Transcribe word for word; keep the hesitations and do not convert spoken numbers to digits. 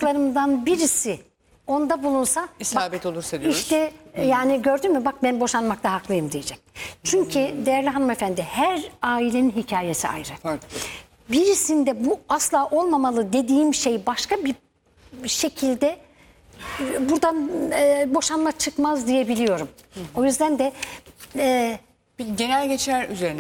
yaptıklarımdan birisi onda bulunsa İsabet olursa diyoruz. İşte yani gördün mü bak ben boşanmakta haklıyım diyecek. Çünkü değerli hanımefendi her ailenin hikayesi ayrı. Farklı. Birisinde bu asla olmamalı dediğim şey başka bir şekilde buradan e, boşanma çıkmaz diyebiliyorum. O yüzden de e, Bir genel geçer üzerine